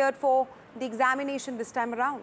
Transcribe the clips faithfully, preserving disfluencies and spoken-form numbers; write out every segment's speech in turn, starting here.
prepared for the examination this time around?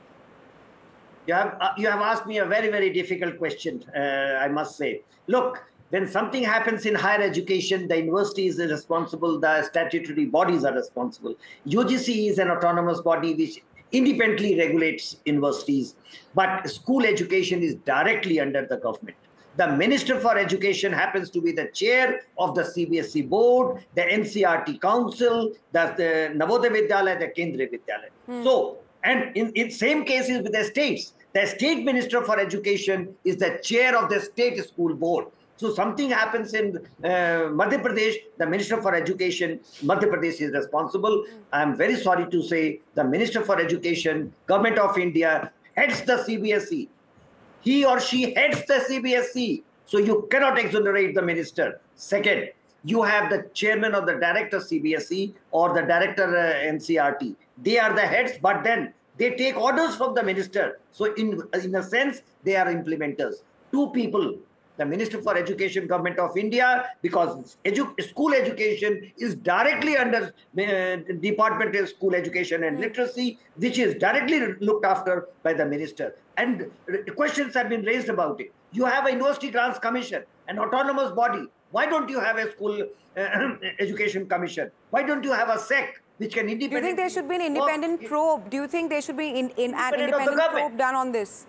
You have, uh, you have asked me a very, very difficult question, uh, I must say. Look, when something happens in higher education, the university is responsible, the statutory bodies are responsible. U G C is an autonomous body which independently regulates universities, but school education is directly under the government. The Minister for Education happens to be the chair of the C B S E board, the N C R T council, the, the Navodaya Vidyalaya, the Kendriya Vidyalaya. Hmm. So, and in, in same cases with the states, the state minister for education is the chair of the state school board. So something happens in uh, Madhya Pradesh, the Minister for Education, Madhya Pradesh is responsible. I am very sorry to say the Minister for Education, Government of India, heads the C B S E. He or she heads the C B S E. So you cannot exonerate the minister. Second, you have the chairman or the director C B S E or the director uh, N C R T. They are the heads, but then they take orders from the minister. So in, in a sense, they are implementers. Two people, the Minister for Education, Government of India, because edu school education is directly under uh, Department of School Education and Literacy, which is directly looked after by the minister. And questions have been raised about it. You have a University Grants Commission, an autonomous body. Why don't you have a School uh, Education Commission? Why don't you have a S E C which can independently... Do you think there should be an independent probe? Do you think there should be in, in an independent probe done on this?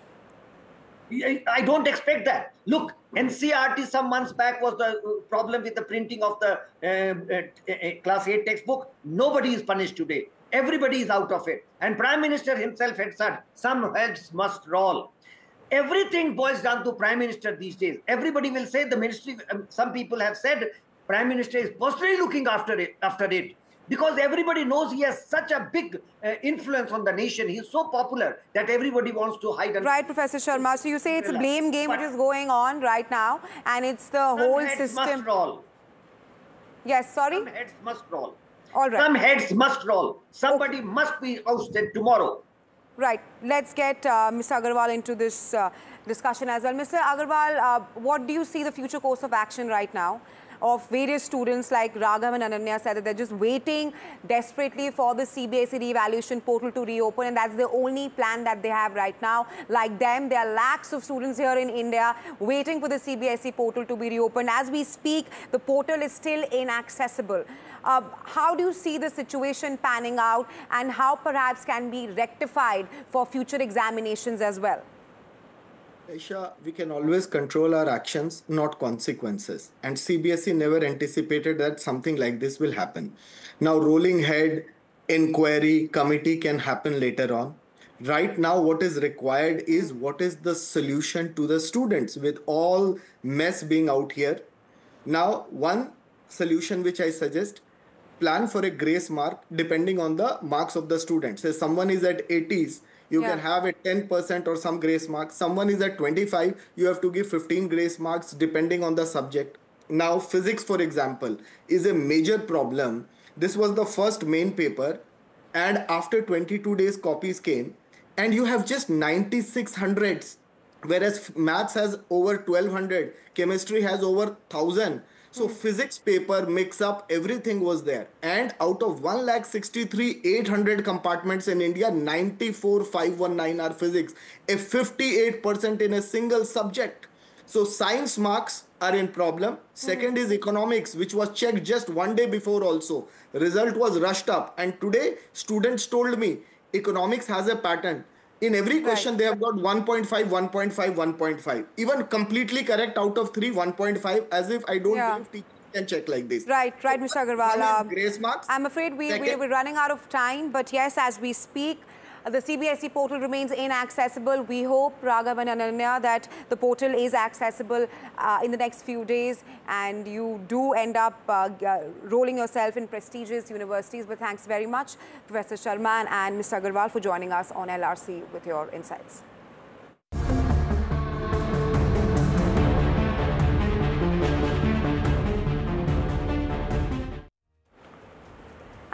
I don't expect that. Look, N C R T some months back was the problem with the printing of the uh, uh, class eight textbook. Nobody is punished today. Everybody is out of it. And Prime Minister himself had said, some heads must roll. Everything boils down to Prime Minister these days. Everybody will say the ministry, um, some people have said, Prime Minister is personally looking after it, after it. Because everybody knows he has such a big uh, influence on the nation. He is so popular that everybody wants to hide. Right, Professor Sharma. So you say it's a blame game but which is going on right now, and it's the whole heads system. Must roll. Yes, sorry? Some heads must roll. All right. Some heads must roll. Somebody okay. must be ousted tomorrow. Right. Let's get uh, Mister Agarwal into this uh, discussion as well. Mister Agarwal, uh, what do you see the future course of action right now? Of various students like Raghav and Ananya said that they're just waiting desperately for the C B S E re-evaluation portal to reopen, and that's the only plan that they have right now. Like them, there are lakhs of students here in India waiting for the C B S E portal to be reopened. As we speak, the portal is still inaccessible. Uh, how do you see the situation panning out, and how perhaps can be rectified for future examinations as well? Aisha, we can always control our actions, not consequences. And C B S E never anticipated that something like this will happen. Now, rolling head, inquiry, committee can happen later on. Right now, what is required is what is the solution to the students with all mess being out here. Now, one solution which I suggest, plan for a grace mark depending on the marks of the students. Say someone is at eighties, you yeah. can have a ten percent or some grace marks. Someone is at twenty-five, you have to give fifteen grace marks depending on the subject. Now, physics, for example, is a major problem. This was the first main paper, and after twenty-two days, copies came, and you have just ninety-six hundreds, whereas maths has over twelve hundred, chemistry has over one thousand. So physics paper mix up, everything was there. And out of one lakh sixty-three thousand eight hundred compartments in India, ninety-four thousand five hundred nineteen are physics, a fifty-eight percent in a single subject. So science marks are in problem. Second mm. is economics, which was checked just one day before also. Result was rushed up. And today, students told me, economics has a pattern. In every question, right. they have got one point five, one point five, one point five. Even completely correct out of three, one point five, as if I don't yeah. believe teachers can check like this. Right, right, Mister Agarwal. Grace marks. I'm afraid we, we, we're running out of time. But yes, as we speak, the C B S E portal remains inaccessible. We hope, Raghav and Ananya, that the portal is accessible uh, in the next few days and you do end up uh, uh, rolling yourself in prestigious universities. But thanks very much, Professor Sharma and Mister Agarwal, for joining us on L R C with your insights.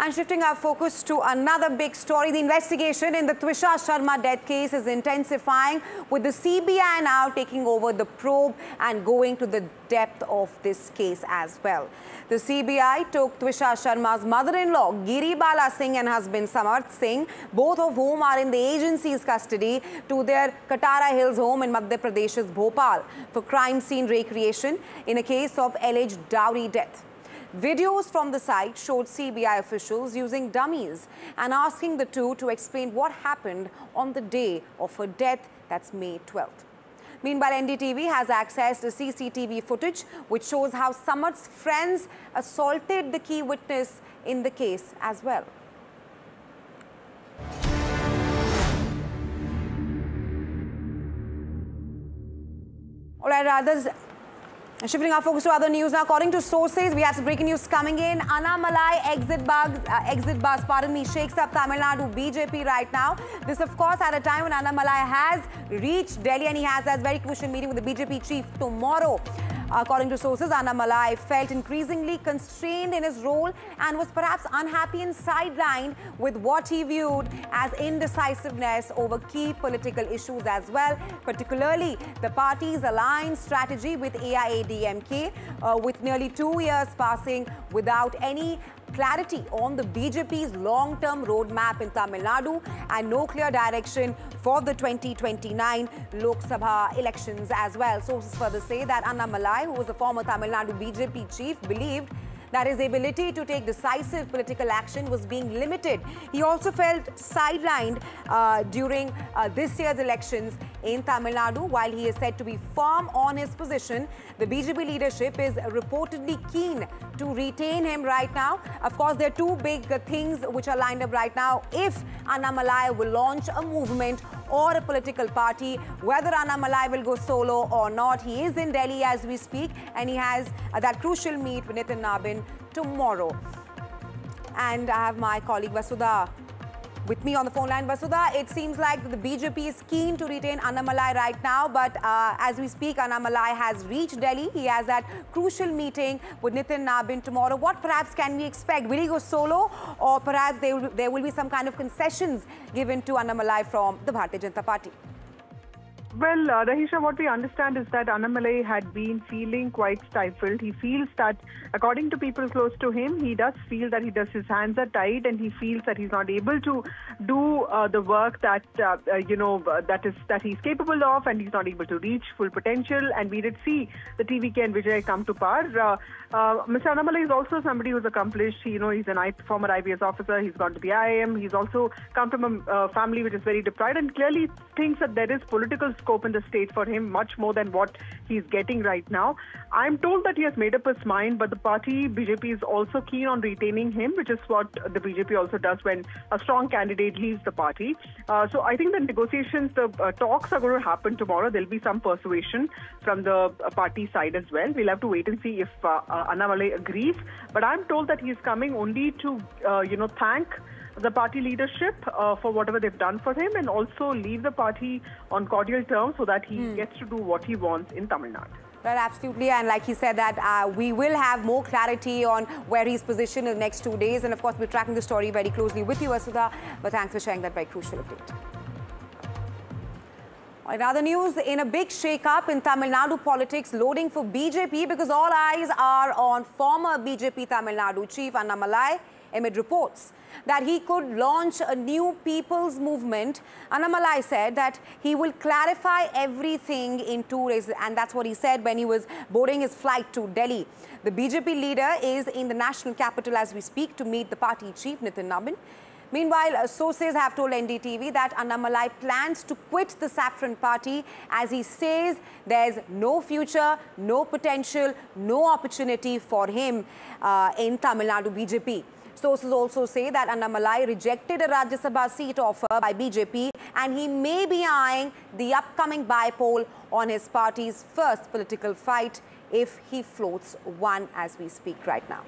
And shifting our focus to another big story, the investigation in the Twisha Sharma death case is intensifying, with the C B I now taking over the probe and going to the depth of this case as well. The C B I took Twisha Sharma's mother-in-law, Giri Bala Singh, and husband Samarth Singh, both of whom are in the agency's custody, to their Katara Hills home in Madhya Pradesh's Bhopal for crime scene recreation in a case of alleged dowry death. Videos from the site showed C B I officials using dummies and asking the two to explain what happened on the day of her death, that's May twelfth. Meanwhile, N D T V has accessed the C C T V footage which shows how Samarth's friends assaulted the key witness in the case as well. All right, others. Shifting our focus to other news now. According to sources, we have some breaking news coming in. Annamalai exit bus, uh, exit bus, pardon me, shakes up Tamil Nadu B J P right now. This, of course, at a time when Annamalai has reached Delhi and he has a very crucial meeting with the B J P chief tomorrow. According to sources, Annamalai felt increasingly constrained in his role and was perhaps unhappy and sidelined with what he viewed as indecisiveness over key political issues as well, particularly the party's alliance strategy with A I A D M K, uh, with nearly two years passing without any clarity on the B J P's long-term roadmap in Tamil Nadu and no clear direction for the twenty twenty-nine Lok Sabha elections as well. Sources further say that Annamalai, who was the former Tamil Nadu B J P chief, believed that his ability to take decisive political action was being limited. He also felt sidelined uh, during uh, this year's elections in Tamil Nadu. While he is said to be firm on his position, the B J P leadership is reportedly keen to retain him right now. Of course, there are two big uh, things which are lined up right now. If Annamalai will launch a movement or a political party, whether Annamalai will go solo or not. He is in Delhi as we speak, and he has uh, that crucial meet with Nitin Nabin tomorrow. And I have my colleague Vasudha with me on the phone line. Vasudha, it seems like the B J P is keen to retain Annamalai right now, but uh, as we speak, Annamalai has reached Delhi. He has that crucial meeting with Nitin Nabin tomorrow. What perhaps can we expect? Will he go solo, or perhaps there will, there will be some kind of concessions given to Annamalai from the Bharatiya Janata Party? Well, uh, Rahisha, what we understand is that Annamalai had been feeling quite stifled. He feels that, according to people close to him, he does feel that he does his hands are tied, and he feels that he's not able to do uh, the work that uh, uh, you know uh, that is that he's capable of, and he's not able to reach full potential. And we did see the T V K and Vijay come to power. Uh, uh, Mister Annamalai is also somebody who's accomplished. You know, he's a former I P S officer. He's gone to the I I M. He's also come from a uh, family which is very deprived, and clearly thinks that there is political scope in the state for him, much more than what he's getting right now. I'm told that he has made up his mind, but the party, B J P, is also keen on retaining him, which is what the B J P also does when a strong candidate leaves the party. Uh, so I think the negotiations, the uh, talks are going to happen tomorrow. There'll be some persuasion from the uh, party side as well. We'll have to wait and see if uh, uh, Annamalai agrees. But I'm told that he's coming only to, uh, you know, thank the party leadership uh, for whatever they've done for him, and also leave the party on cordial terms so that he mm. gets to do what he wants in Tamil Nadu. Well, absolutely. And like he said, that uh, we will have more clarity on where he's positioned in the next two days. And of course, we're tracking the story very closely with you, Vasudha. But thanks for sharing that very crucial update. In other news, in a big shake-up in Tamil Nadu politics, loading for B J P, because all eyes are on former B J P Tamil Nadu chief Annamalai amid reports that he could launch a new people's movement. Annamalai said that he will clarify everything in two days, and that's what he said when he was boarding his flight to Delhi. The B J P leader is in the national capital as we speak to meet the party chief, Nitin Nabin. Meanwhile, sources have told N D T V that Annamalai plans to quit the Saffron Party, as he says there's no future, no potential, no opportunity for him uh, in Tamil Nadu B J P. Sources also say that Annamalai rejected a Rajya Sabha seat offer by B J P, and he may be eyeing the upcoming by-poll on his party's first political fight if he floats one as we speak right now.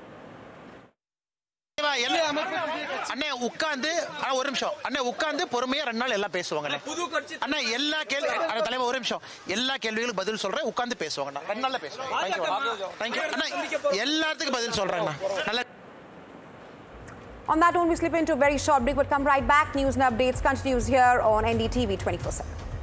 அண்ணே உட்கார்ந்து ஒரு நிமிஷம் அண்ணே உட்கார்ந்து பொறுமையா ரெண்டு நாள் எல்லாம் பேசுவாங்கண்ணே அண்ணா எல்லா கேள்வி தலைவர் ஒரு நிமிஷம் எல்லா கேள்விகளுக்கும் பதில் சொல்றேன் உட்கார்ந்து பேசுவாங்கண்ணா ரெண்டு நாள்ல பேசுவாங்க தேங்க்யூ அண்ணா எல்லாத்துக்கும் பதில் சொல்றேன் நல்ல On that note, we slip into a very short break, but come right back. News and updates continues here on N D T V twenty-four seven.